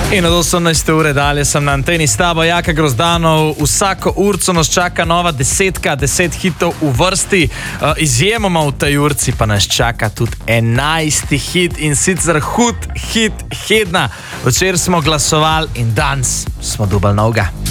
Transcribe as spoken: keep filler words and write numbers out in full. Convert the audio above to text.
In od osemnajste ure dalje sem na anteni s tabo, Jaka Grozdanov. Vsako urco nas čaka nova desetka, deset hitov v vrsti. Uh, izjemoma v tej urci pa nas čaka tudi enajsti hit in sicer hud hit Hedna. Včeraj smo glasovali in danes smo dobili novega.